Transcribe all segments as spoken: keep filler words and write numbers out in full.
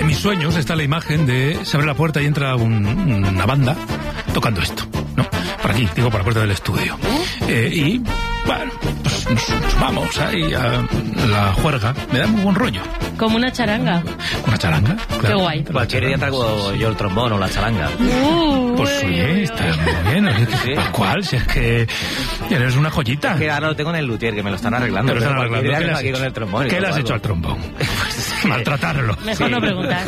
En mis sueños está la imagen de se abre la puerta y entra un, una banda tocando esto, ¿no? Por aquí, digo, por la puerta del estudio. Eh, y, bueno, pues nos, nos vamos ahí a la juerga. Me da muy buen rollo. Como una charanga. ¿Una charanga? Claro. Qué guay. Cualquier día traigo yo el trombón o la charanga. Uh, Pues uy, oye, uy, está uy. muy bien. Oye, Sí. ¿cuál? Si es que eres una joyita. Es que ahora lo tengo en el luthier, que me lo están arreglando. Pero están Pero cualquier arreglando. día ¿Qué le vengo has aquí hecho? con el trombón y ¿Qué le todo has algo. hecho al trombón? Pues, Maltratarlo. Mejor Sí. no preguntar.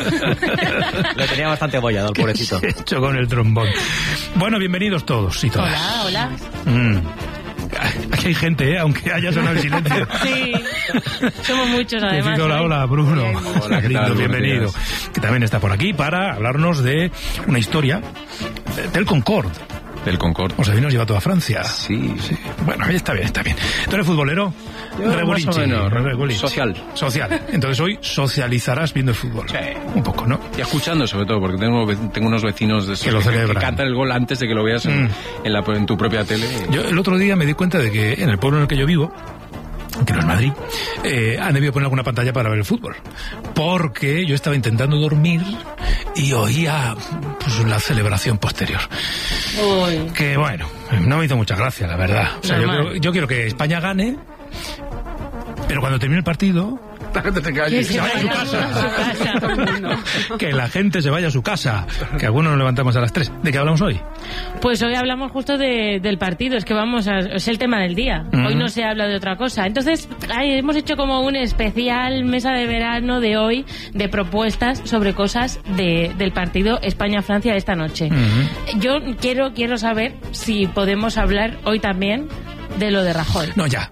Lo tenía bastante abollado, el pobrecito. ¿Qué he hecho con el trombón? Bueno, bienvenidos todos y todas. Hola, hola. Mm. Aquí hay gente, ¿eh? Aunque haya sonado el silencio. Sí, somos muchos además. Decid hola, hoy. hola, Bruno. Hola, ¿qué tal? Lindo, Buenos bienvenido. días. Que también está por aquí para hablarnos de una historia de- del Concorde. Del Concorde. O sea, nos lleva a toda Francia. Sí. Sí. Bueno, está bien, está bien. ¿Tú eres futbolero? Yo, Regulinchi, más o menos. regulinchi. Social. Social. Entonces hoy socializarás viendo el fútbol. Sí. Un poco, ¿no? Y escuchando, sobre todo, porque tengo, ve- tengo unos vecinos de esos Que lo celebran. que cantan el gol antes de que lo veas en, Mm. en, la, en tu propia tele. Yo el otro día me di cuenta de que en el pueblo en el que yo vivo, que no es Madrid, eh, han debido poner alguna pantalla para ver el fútbol. Porque yo estaba intentando dormir y oía pues, la celebración posterior. Uy. Que bueno, no me hizo mucha gracia, la verdad. O sea, yo, Normal. creo- yo quiero que España gane, pero cuando termine el partido, la gente se Que calle, se se vaya a su vaya casa. a su casa. Que la gente se vaya a su casa. Que algunos nos levantamos a las tres. ¿De qué hablamos hoy? Pues hoy hablamos justo de, del partido, es que vamos a, es el tema del día. Mm. Hoy no se habla de otra cosa. Entonces, ay, hemos hecho como un especial mesa de verano de hoy de propuestas sobre cosas de, del partido España-Francia esta noche. Mm. Yo quiero quiero saber si podemos hablar hoy también de lo de Rajoy. No, ya.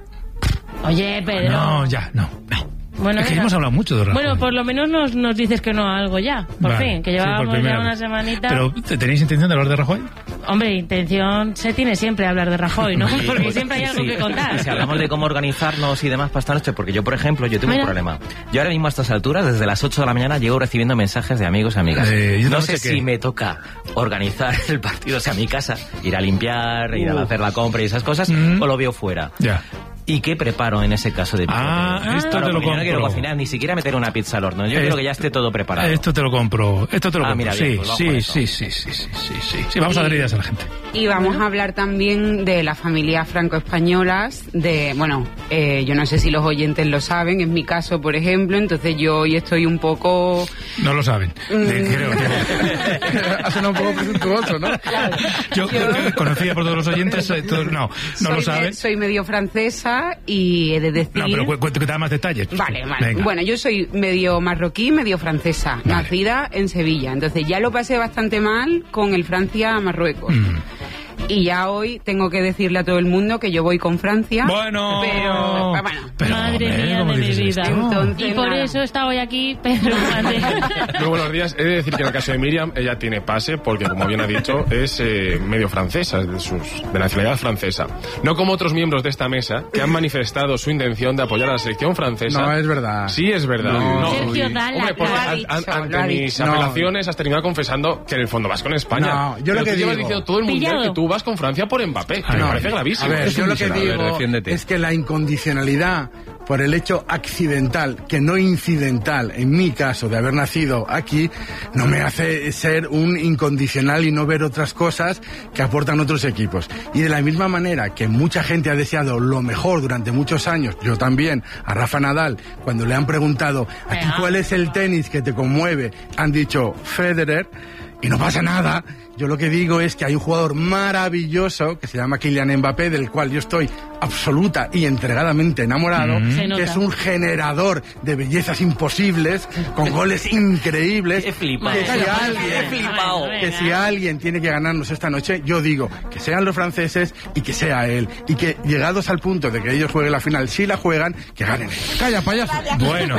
Oye, Pedro. No, ya, no. Bueno, Es que venga. hemos hablado mucho de Rajoy. Bueno, por lo menos nos, nos dices que no a algo ya, por Vale, fin, que sí, por llevábamos primera ya una vez. semanita. Pero, ¿te- ¿tenéis intención de hablar de Rajoy? Hombre, intención se tiene siempre hablar de Rajoy, ¿no? Porque siempre hay algo Sí. que contar. Si hablamos de cómo organizarnos y demás para esta noche, porque yo, por ejemplo, yo tengo Mira. un problema. Yo ahora mismo a estas alturas, desde las ocho de la mañana, llego recibiendo mensajes de amigos y amigas. Eh, yo no no sé sé si qué. me toca organizar el partido, o sea, mi casa, ir a limpiar, ir a hacer la compra y esas cosas, Mm. o lo veo fuera. Ya. ¿Y qué preparo en ese caso de Ah, picote? esto Claro, te lo porque yo no quiero compro. cocinar, ni siquiera meter una pizza al horno. Yo Eh, quiero que ya esté todo preparado. Esto te lo compro. Esto te lo Ah, compro. mira, bien, sí, pues vamos sí, con eso. sí, sí, sí, sí, sí, sí. Sí, vamos a dar ideas a la gente. Y vamos a hablar también de las familias franco-españolas, de, bueno, eh, yo no sé si los oyentes lo saben, en mi caso, por ejemplo, entonces yo hoy estoy un poco... No lo saben. De- Mm. creo que... Ha sonado un poco presuntuoso, ¿no? Yo, Yo- conocida por todos los oyentes, eh, todos- no, no soy lo me- saben. soy medio francesa y he de decir... No, pero cu- cuento que te da más detalles. Vale, vale. Venga. Bueno, yo soy medio marroquí, medio francesa, Vale. nacida en Sevilla. Entonces ya lo pasé bastante mal con el Francia-Marruecos. Mm. Y ya hoy tengo que decirle a todo el mundo que yo voy con Francia. Bueno, Pero, bueno. pero, Madre hombre, mía ¿cómo de mi dices vida. esto? Entonces, Y por nada. eso está hoy aquí Pedro Hernández. Muy buenos días. He de decir que en el caso de Miriam, ella tiene pase porque, como bien ha dicho, es eh, medio francesa, es de, sus, de nacionalidad francesa. No como otros miembros de esta mesa que han manifestado su intención de apoyar a la selección francesa. No, es verdad. Sí, es verdad. No, Sergio, da la Hombre, porque Lo ha cara. an- dicho, an- lo ha ante mis dicho. apelaciones has terminado confesando que en el fondo vas con España. No, yo lo Pero que tú llevas digo- diciendo todo el mundial Pillado. que tú vas con Francia por Mbappé. Que me No, parece gravísimo. A ver, Es yo un lo que miserable. digo defiéndete. es que la incondicionalidad por el hecho accidental, que no incidental, en mi caso, de haber nacido aquí, no me hace ser un incondicional y no ver otras cosas que aportan otros equipos. Y de la misma manera que mucha gente ha deseado lo mejor durante muchos años, yo también, a Rafa Nadal, cuando le han preguntado ¿a ti Venga. cuál es el tenis que te conmueve? Han dicho Federer. Y no pasa nada. Yo lo que digo es que hay un jugador maravilloso que se llama Kylian Mbappé, del cual yo estoy absoluta y entregadamente enamorado, Mm. Se que nota. es un generador de bellezas imposibles, con goles increíbles. He flipado. Que si Madre mía. alguien, He flipado. Bueno, que si alguien tiene que ganarnos esta noche, yo digo que sean los franceses y que sea él. Y que llegados al punto de que ellos jueguen la final, si la juegan, que ganen ellos. Calla, payaso. Bueno,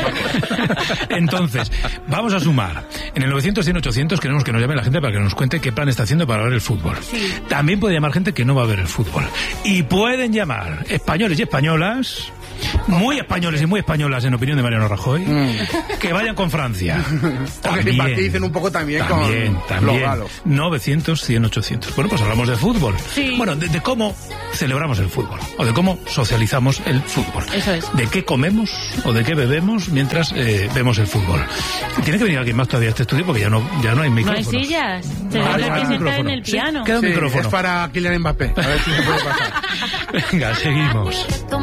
entonces, vamos a sumar. En el novecientos, cien, ochocientos queremos que nos llame la gente para que nos cuente qué plan está haciendo para ver el fútbol. También puede llamar gente que no va a ver el fútbol. Y pueden llamar españoles y españolas muy españoles y muy españolas, en opinión de Mariano Rajoy, Mm. que vayan con Francia. Porque simpaticen un poco también, también, con también. los galos. novecientos, cien, ochocientos. Bueno, pues hablamos de fútbol. Sí. Bueno, de, de cómo celebramos el fútbol, o de cómo socializamos el fútbol. Eso es. De qué comemos o de qué bebemos mientras eh, vemos el fútbol. Tiene que venir alguien más todavía a este estudio porque ya no, ya no hay No hay micrófonos. sillas. Se Ah, debe no hay presentar micrófono. en el Sí, piano. queda un Sí, micrófono. es para Kylian Mbappé. A ver si se puede pasar. Venga, seguimos.